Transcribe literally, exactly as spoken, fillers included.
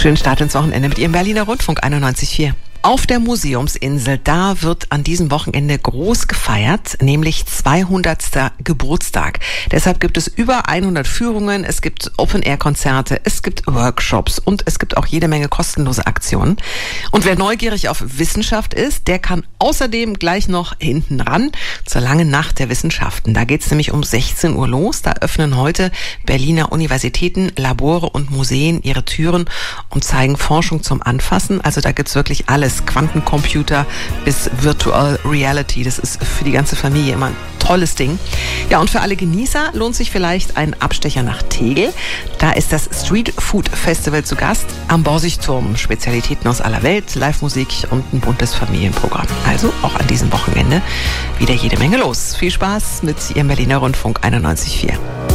Schönen Start ins Wochenende mit Ihrem Berliner Rundfunk einundneunzig Komma vier. Auf der Museumsinsel, da wird an diesem Wochenende groß gefeiert, nämlich zweihundertster Geburtstag. Deshalb gibt es über hundert Führungen, es gibt Open-Air-Konzerte, es gibt Workshops und es gibt auch jede Menge kostenlose Aktionen. Und wer neugierig auf Wissenschaft ist, der kann außerdem gleich noch hinten ran zur langen Nacht der Wissenschaften. Da geht es nämlich um sechzehn Uhr los. Da öffnen heute Berliner Universitäten, Labore und Museen ihre Türen und zeigen Forschung zum Anfassen. Also da gibt's wirklich alles. Quantencomputer bis Virtual Reality. Das ist für die ganze Familie immer ein tolles Ding. Ja, und für alle Genießer lohnt sich vielleicht ein Abstecher nach Tegel. Da ist das Street Food Festival zu Gast am Borsigturm. Spezialitäten aus aller Welt, Live-Musik und ein buntes Familienprogramm. Also auch an diesem Wochenende wieder jede Menge los. Viel Spaß mit Ihrem Berliner Rundfunk einundneunzig Komma vier.